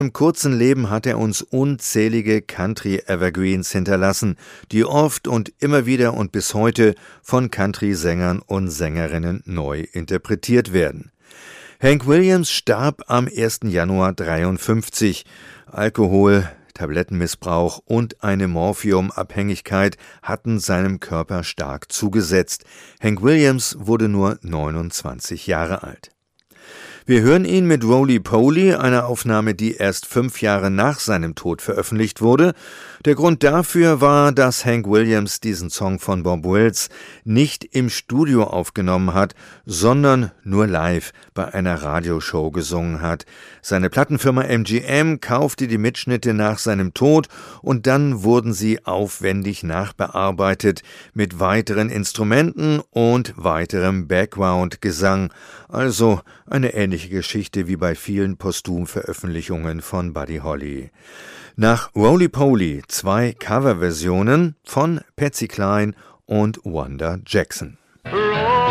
seinem kurzen Leben hat er uns unzählige Country-Evergreens hinterlassen, die oft und immer wieder und bis heute von Country-Sängern und Sängerinnen neu interpretiert werden. Hank Williams starb am 1. Januar 1953. Alkohol, Tablettenmissbrauch und eine Morphiumabhängigkeit hatten seinem Körper stark zugesetzt. Hank Williams wurde nur 29 Jahre alt. Wir hören ihn mit Roly Poly, einer Aufnahme, die erst 5 Jahre nach seinem Tod veröffentlicht wurde. Der Grund dafür war, dass Hank Williams diesen Song von Bob Wills nicht im Studio aufgenommen hat, sondern nur live bei einer Radioshow gesungen hat. Seine Plattenfirma MGM kaufte die Mitschnitte nach seinem Tod und dann wurden sie aufwendig nachbearbeitet mit weiteren Instrumenten und weiterem Background-Gesang. Also eine ähnliche Geschichte wie bei vielen Posthum-Veröffentlichungen von Buddy Holly. Nach Roly Poly 2 Coverversionen von Patsy Cline und Wanda Jackson.